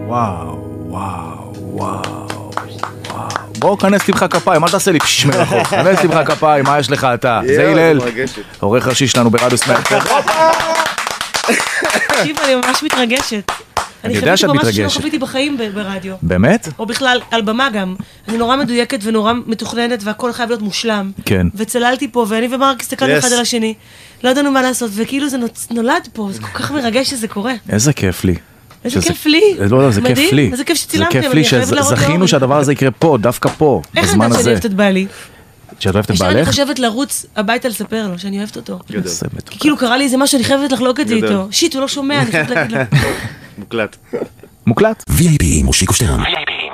וואו, וואו, וואו. בואו כנס לי לך כפיים, אל תעשה לי פשש מרחוק, כנס לי לך כפיים, מה יש לך אתה? זה הלל, עורך ראשי שלנו ברדיו סמארטר. תקשיב, אני ממש מתרגשת. אני יודע שאת מתרגשת. אני חוויתי בחיים ברדיו. באמת? או בכלל, על במה גם. אני נורא מדויקת ונורא מתוכננת, והכל חייב להיות מושלם. כן. וצללתי פה, ואני ומרק הסתכלנו אחד על השני. לא ידענו מה לעשות, וכאילו זה נולד פה, זה כל כך מרגש שזה קורה. איזה כיף לי. איזה כיף לי. לא, זה כיף לי. איזה כיף שצילמתם. זה כיף לי שזכינו שהדבר הזה יקרה פה, דווקא פה, בזמן הזה. איך אני יודעת שאני אוהבת את בעלי? שאת אוהבת את בעלך? אני חושבת לרוץ הביתה לספר לו שאני אוהבת אותו. כי כאילו קרה לי איזה משהו, אני חייבת לחלוק את זה איתו. שיט, הוא לא שומע, אני חייבת להגיד לו. מוקלט. מוקלט. VIP מושיקו שטרן.